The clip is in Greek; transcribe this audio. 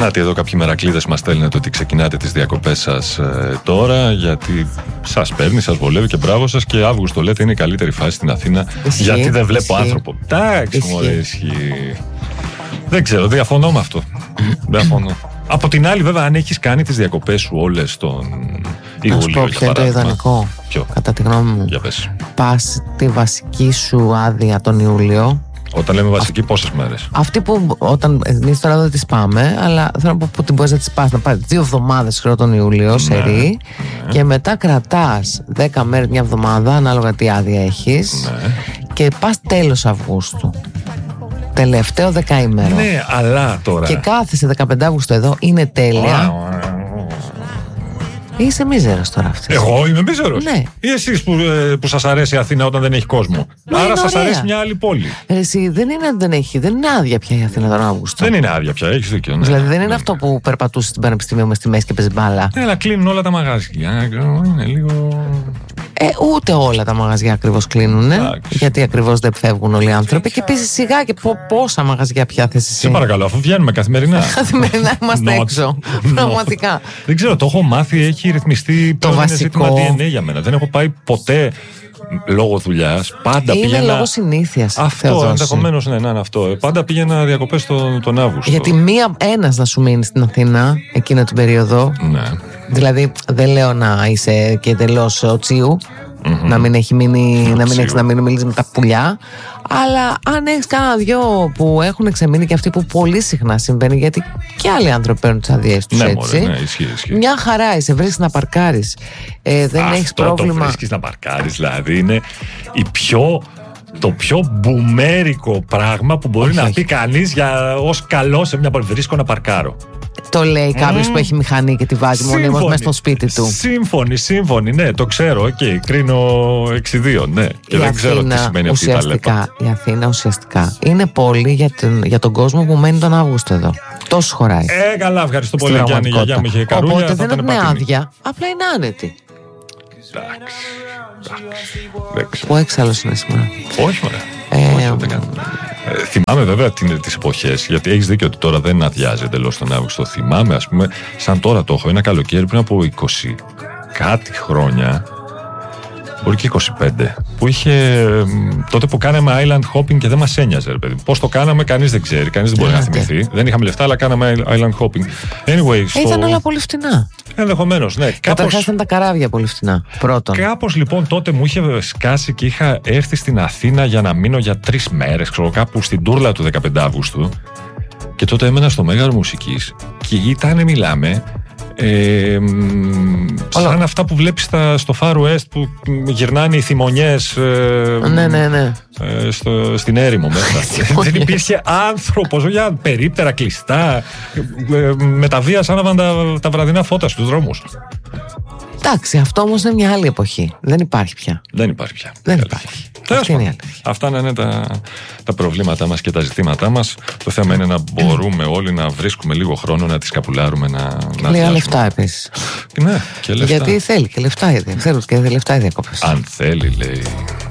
Να εδώ κάποιοι μερακλείδες μας στέλνετε ότι ξεκινάτε τις διακοπές σας τώρα, γιατί σας παίρνει, σας βολεύει και μπράβο σας. Και Αύγουστο λέτε είναι η καλύτερη φάση στην Αθήνα, γιατί δεν βλέπω άνθρωπο. Εντάξει, μωρέ, ισχύει. Δεν ξέρω, διαφωνώ με αυτό. Διαφωνώ. Από την άλλη, βέβαια, αν έχεις κάνει τις διακοπές σου όλες τον Ιούλιο, ποιο είναι το ιδανικό? Ποιο? Κατά τη γνώμη μου, πας τη βασική σου άδεια τον Ιούλιο. Όταν λέμε βασική, πόσες μέρες? Αυτή που όταν εμείς τώρα δεν τις πάμε, αλλά θέλω να πω που την μπορείς να τις πας, να πάρεις 2 εβδομάδες τον Ιούλιο, σερί, και μετά κρατάς 10 μέρες, μια εβδομάδα, ανάλογα τι άδεια έχεις, και πας τέλος Αυγούστου. Τελευταίο δεκαήμερο. Ναι, αλλά τώρα. Και κάθεσαι 15 Αύγουστο εδώ, είναι τέλεια. Είσαι μίζερος τώρα αυτή. Εγώ είμαι μίζερος? Ναι. Ή εσείς που σας αρέσει η Αθήνα όταν δεν έχει κόσμο? Άρα σας αρέσει μια άλλη πόλη. Εσύ δεν είναι ότι δεν έχει, δεν είναι άδεια πια η Αθήνα τον Αύγουστο. Δεν είναι άδεια πια, έχεις δίκιο. Ναι. Δηλαδή δεν είναι αυτό που περπατούσε στην Πανεπιστημίου μες στη μέση και παίζει μπάλα. Αλλά κλείνουν όλα τα μαγαζιά. Είναι λίγο. Ούτε όλα τα μαγαζιά ακριβώς κλείνουν. Γιατί ακριβώς δεν φεύγουν όλοι οι άνθρωποι. Και επίσης σιγά και πόσα μαγαζιά πια θες εσύ? Σε παρακαλώ, αφού βγαίνουμε καθημερινά. Καθημερινά είμαστε έξω. Πραγματικά. Δεν ξέρω, το έχω μάθει, έχει ρυθμιστεί. Το βασικό. Είναι ζήτημα DNA για μένα. Δεν έχω πάει ποτέ λόγω δουλειάς. Πάντα πήγαινα. Είναι λόγω συνήθειας. Αυτό ενδεχομένως ναι, είναι αυτό. Πάντα πήγαινα διακοπές τον Αύγουστο. Γιατί ένας να σου μείνει στην Αθήνα εκείνη την περίοδο. Ναι. Δηλαδή δεν λέω να είσαι και εντελώς οτσίου, να μην έχει μείνει, να μην μιλήσει με τα πουλιά. Αλλά αν έχεις κάνα δυο που έχουν ξεμείνει, και αυτοί που πολύ συχνά συμβαίνει, γιατί και άλλοι άνθρωποι παίρνουν τις αδειές τους, έτσι. Ναι, ισχύει. Μια χαρά είσαι, βρίσκεις να παρκάρεις. Δεν έχεις πρόβλημα. Το βρίσκεις να παρκάρεις, δηλαδή είναι το πιο μπουμέρικο πράγμα που μπορεί να πει κανείς ως καλό σε μια πόλη. Βρίσκω να παρκάρω. Το λέει κάποιος που έχει μηχανή και τη βάζει μονίμως μέσα στο σπίτι του. Σύμφωνοι, ναι, το ξέρω. Κρίνω 6-2, ναι. Και δεν ξέρω τι σημαίνει αυτή η ταλέπα. Η Αθήνα ουσιαστικά είναι πόλη για τον κόσμο που μένει τον Αύγουστο εδώ. Τόσο χωράει. Καλά, ευχαριστώ πολύ. Και αν η γιαγιά μου είχε καρούλια. Οπότε δεν είναι άδεια, απλά είναι άνετη. Εντάξει. Που έξαλλος είναι σήμερα. Όχι, ωραία. Θυμάμαι βέβαια τις εποχές, γιατί έχεις δίκιο ότι τώρα δεν αδειάζει εντελώς τον Αύγουστο. Θυμάμαι, ας πούμε, σαν τώρα το έχω, ένα καλοκαίρι πριν από 20 κάτι χρόνια, μπορεί και 25, που είχε τότε που κάναμε island hopping και δεν μας ένοιαζε, ρε παιδί. Πώς το κάναμε, κανείς δεν ξέρει, κανείς δεν μπορεί να θυμηθεί. Δεν είχαμε λεφτά, αλλά κάναμε island hopping. Anyway, ήταν όλα πολύ φτηνά. Ενδεχομένως, ναι. Καταρχάς ήταν τα καράβια πολύ φτηνά. Πρώτον. Κάπως λοιπόν τότε μου είχε σκάσει και είχα έρθει στην Αθήνα για να μείνω για 3 μέρες, ξέρω, κάπου στην τούρλα του 15 Αυγούστου. Και τότε έμενα στο Μέγαρο Μουσικής και μιλάμε. Σαν αυτά που βλέπεις στο Far West που γυρνάνε οι θυμονιές. Ναι. Στην έρημο μέσα. Δεν υπήρχε άνθρωπος, για περίπτερα κλειστά. Με τα βία άναβαν τα βραδινά φώτα στους δρόμους. Εντάξει, αυτό όμως είναι μια άλλη εποχή. Δεν υπάρχει πια. Δεν υπάρχει. Αυτά είναι τα προβλήματά μας και τα ζητήματά μας. Το θέμα είναι να μπορούμε όλοι να βρίσκουμε λίγο χρόνο να τις καπουλάρουμε, να λίγα λεφτά επίσης. Ναι, και λεφτά. Γιατί θέλει και λεφτά, θέλουν και λεφτά οι διακοπές. Αν θέλει, λέει.